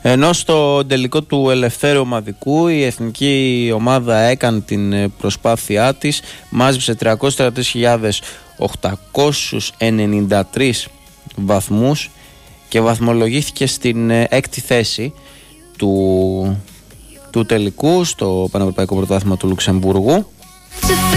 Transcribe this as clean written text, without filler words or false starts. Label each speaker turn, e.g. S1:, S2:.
S1: Ενώ στο τελικό του ελευθέρου ομαδικού η εθνική ομάδα έκανε την προσπάθειά της, μάζεψε 343.893 βαθμούς και βαθμολογήθηκε στην 6η θέση του τελικού στο Πανευρωπαϊκό Πρωτάθλημα του Λουξεμβούργου.